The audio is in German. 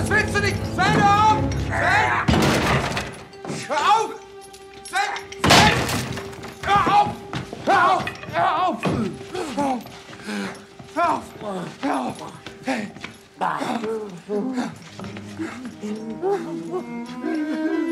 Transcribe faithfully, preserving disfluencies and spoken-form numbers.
Was willst du nicht? Sven, hör auf! Sven! Hör auf! Sven! Sven! Hör auf! Hör auf! Hör auf! Hör auf! Hör auf! Hör auf! Hey! Hör auf!